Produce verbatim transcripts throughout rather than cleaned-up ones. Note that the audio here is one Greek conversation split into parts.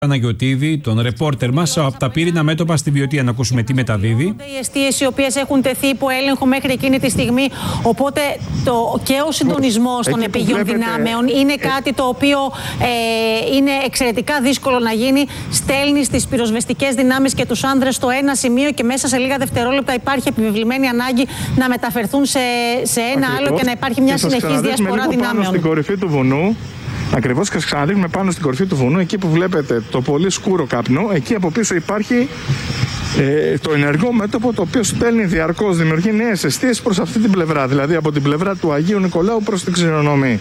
Παναγιωτίδη, τον ρεπόρτερ μας από τα πύριννα μέτωπα στη Βιωτία. Να ακούσουμε τι μεταδίδει. Οι εστίες οι οποίες έχουν τεθεί υπό έλεγχο μέχρι εκείνη τη στιγμή. Οπότε το, και ο συντονισμός των επίγειων βλέπετε... δυνάμεων είναι κάτι το οποίο ε, είναι εξαιρετικά δύσκολο να γίνει. Στέλνει τις πυροσβεστικές δυνάμεις και τους άνδρες στο ένα σημείο και μέσα σε λίγα δευτερόλεπτα υπάρχει επιβεβλημένη ανάγκη να μεταφερθούν σε, σε ένα Ακριβώς. άλλο και να υπάρχει μια συνεχής διασπορά δυνάμεων. Πάνω στην κορυφή του βουνού. Ακριβώς, και σας ξαναδείχνουμε πάνω στην κορυφή του βουνού, εκεί που βλέπετε το πολύ σκούρο καπνό, εκεί από πίσω υπάρχει ε, το ενεργό μέτωπο, το οποίο στέλνει διαρκώς, δημιουργεί νέες εστίες προς αυτή την πλευρά, δηλαδή από την πλευρά του Αγίου Νικολάου προς την Ξηρονομή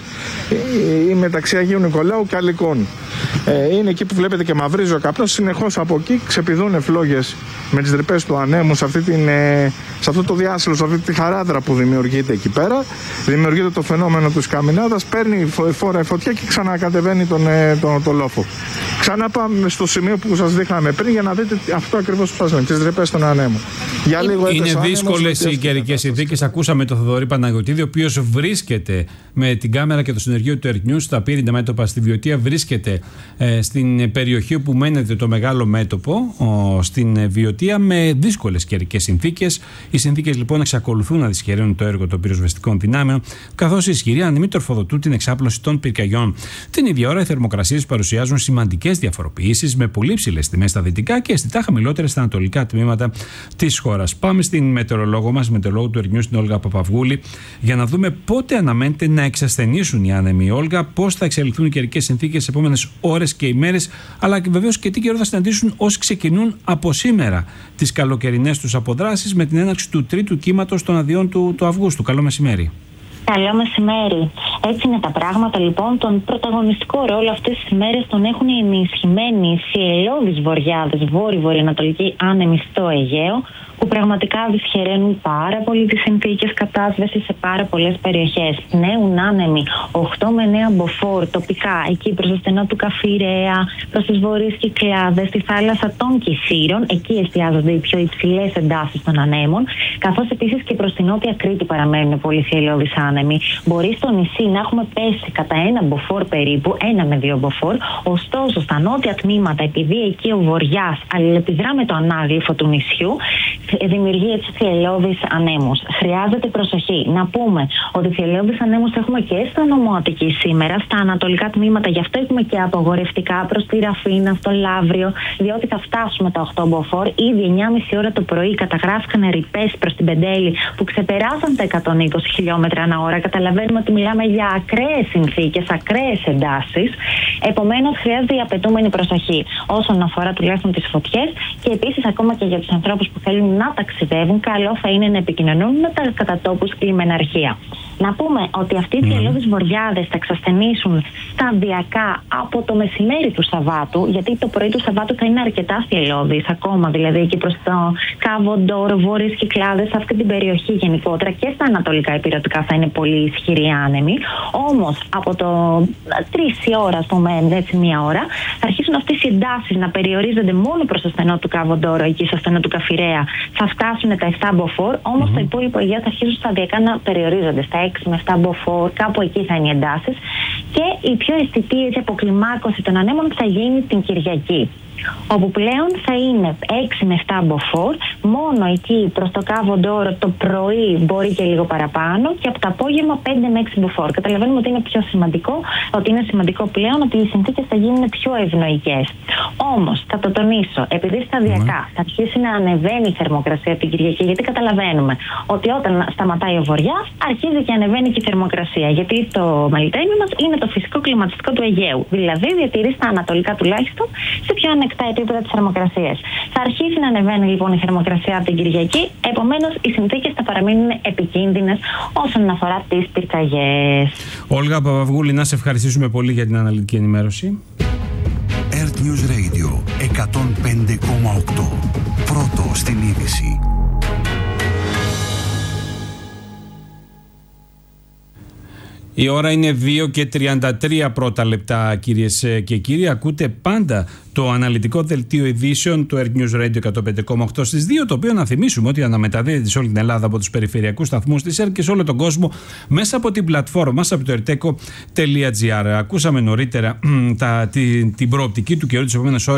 ή μεταξύ Αγίου Νικολάου και Αλικών. Ε, είναι εκεί που βλέπετε και μαυρίζει ο καπνός, συνεχώς από εκεί ξεπηδούν φλόγες με τις ρηπές του ανέμου σε, αυτή την, ε, σε αυτό το διάσυλο, σε αυτή τη χαράδρα που δημιουργείται εκεί πέρα. Δημιουργείται το φαινόμενο του καμινάδας, παίρνει φόρα φωτιά και ξανακατεβαίνει τον, ε, τον, τον λόφο. Ξανά πάμε στο σημείο που σας δείχναμε πριν για να δείτε αυτό ακριβώς που σας λέμε, τις ρηπές των ανέμου. Για λίγο είναι δύσκολες οι καιρικές συνθήκες. Ακούσαμε τον Θοδωρή Παναγιωτίδη, ο οποίος βρίσκεται με την κάμερα και το συνεργείο του Earth News στα πύριννα μέτωπα στη Βιωτία. Βρίσκεται ε, στην περιοχή που μένεται το μεγάλο μέτωπο, ο, στην Βιωτία, με δύσκολες καιρικές συνθήκες. Οι συνθήκες λοιπόν εξακολουθούν να δυσχεραίνουν το έργο των πυροσβεστικών δυνάμεων, καθώς οι ισχυροί ανεμοί τροφοδοτούν την εξάπλωση των πυρκαγιών. Την ίδια ώρα, οι θερμοκρασίες παρουσιάζουν σημαντικές διαφοροποιήσεις, με πολύ ψηλές τιμές στα δυτικά και αισθητά χαμηλότερες στα ανατολικά τμήματα της χώρας. Πάμε στην μετεωρολόγο μας, μετεωρολόγο του Earth News, την Όλγα Παπαυγούλη, για να δούμε πότε αναμένεται να εξασθενήσουν οι άνεμοι. Όλγα, πώς θα εξελιχθούν οι καιρικές συνθήκες τις επόμενες ώρες και ημέρες, αλλά και βεβαίως και τι καιρό θα συναντήσουν όσοι ξεκινούν από σήμερα τις καλοκαιρινές τους αποδράσεις με την έναρξη του τρίτου κύματος των αδειών του, του Αυγούστου. Καλό μεσημέρι. Καλό μεσημέρι. Έτσι είναι τα πράγματα λοιπόν. Τον πρωταγωνιστικό ρόλο αυτές τις μέρες τον έχουν οι ενισχυμένοι φιελώδεις βορειάδες, βόρειο-βορειοανατολικοί άνεμοι στο Αιγαίο, που πραγματικά δυσχεραίνουν πάρα πολύ τις συνθήκες κατάσβεσης σε πάρα πολλές περιοχές. Πνέουν άνεμοι οκτώ με εννέα μποφόρ τοπικά, εκεί προς το στενό του Καφιρέα, προς τις βορείς Κυκλάδες, στη θάλασσα των Κηφείρων. Εκεί εστιάζονται οι πιο υψηλές εντάσεις των ανέμων, καθώς επίσης και προς την νότια Κρήτη παραμένουν πολύ φιελώδεις άνεμοι. Μπορεί στο νησί να έχουμε πέσει κατά ένα μποφόρ περίπου, ένα με δύο μποφόρ. Ωστόσο, στα νότια τμήματα, επειδή εκεί ο βοριάς αλληλεπιδρά με το ανάγλυφο του νησιού, δημιουργεί έτσι φιελώδεις ανέμους. Χρειάζεται προσοχή. Να πούμε ότι φιελώδεις ανέμους έχουμε και στο νομό Αττικής σήμερα, στα ανατολικά τμήματα, γι' αυτό έχουμε και απογορευτικά προς τη Ραφίνα, στο Λαύριο, διότι θα φτάσουμε τα οκτώ μποφόρ. Ήδη εννιά και μισή ώρα το πρωί καταγράφηκαν ρηπές προς την Πεντέλη που ξεπεράσαν τα εκατόν είκοσι χιλιόμετρα ανά ώρα. Καταλαβαίνουμε ότι μιλάμε για ακραίες συνθήκες, ακραίες εντάσεις. Επομένως, χρειάζεται η απαιτούμενη προσοχή όσον αφορά τουλάχιστον τις φωτιές και επίσης ακόμα και για τους ανθρώπους που θέλουν να ταξιδεύουν, καλό θα είναι να επικοινωνούν με τα κατά τόπους λιμεναρχεία. Να πούμε ότι αυτοί οι φιελώδεις βοριάδες θα εξασθενήσουν σταδιακά από το μεσημέρι του Σαββάτου, γιατί το πρωί του Σαββάτου θα είναι αρκετά φιελώδης, ακόμα δηλαδή εκεί προς το Κάβο Ντόρο, Βόρειες Κυκλάδες, σε αυτή την περιοχή γενικότερα και στα ανατολικά υπηρετικά θα είναι πολύ ισχυροί άνεμοι. Όμως από το τρεις η ώρα, ας πούμε, έτσι μία ώρα, θα αρχίσουν αυτές οι εντάσεις να περιορίζονται μόνο προς το στενό του Κάβο Ντόρο, εκεί στο στενό του Καφιρέα. Θα φτάσουν τα επτά μποφόρ, όμως mm-hmm. το υπόλοιπο Αιγαίο θα αρχίσουν σταδιακά να περιορίζονται στα έξι με επτά μποφόρ, κάπου εκεί θα είναι οι εντάσεις. Και η πιο αισθητή αποκλιμάκωση των ανέμων θα γίνει την Κυριακή, όπου πλέον θα είναι έξι με επτά μποφόρ, μόνο εκεί προς το Κάβο Ντόρο το πρωί μπορεί και λίγο παραπάνω και από το απόγευμα πέντε με έξι μποφόρ. Καταλαβαίνουμε ότι είναι πιο σημαντικό, ότι είναι σημαντικό πλέον ότι οι συνθήκες θα γίνουν πιο ευνοϊκές. Όμως, θα το τονίσω, επειδή σταδιακά mm. θα αρχίσει να ανεβαίνει η θερμοκρασία την Κυριακή, γιατί καταλαβαίνουμε ότι όταν σταματάει ο βοριάς, αρχίζει και ανεβαίνει και η θερμοκρασία. Γιατί το μελιτέμι μας είναι το φυσικό κλιματιστικό του Αιγαίου. Δηλαδή, διατηρεί στα ανατολικά τουλάχιστον σε πιο ανεκτά επίπεδα της θερμοκρασίας. Θα αρχίσει να ανεβαίνει λοιπόν η θερμοκρασία από την Κυριακή, επομένως οι συνθήκες θα παραμείνουν επικίνδυνες όσον αφορά τις πυρκαγιές. Όλγα Παπαυγούλη, να σε ευχαριστήσουμε πολύ για την αναλυτική ενημέρωση. Earth News Radio εκατόν πέντε κόμμα οκτώ. Πρώτο στην είδηση. Η ώρα είναι δύο και τριάντα τρία πρώτα λεπτά, κυρίες και κύριοι. Ακούτε πάντα το αναλυτικό δελτίο ειδήσεων του Earth News Radio εκατόν πέντε κόμμα οκτώ στις δύο, το οποίο να θυμίσουμε ότι αναμεταδίδεται σε όλη την Ελλάδα από τους περιφερειακούς σταθμούς της Earth και σε όλο τον κόσμο μέσα από την πλατφόρμα μας, από το ερτέκο τελεία τζι άρ. Ακούσαμε νωρίτερα τα, την, την προοπτική του καιρού, τις επόμενες ώρες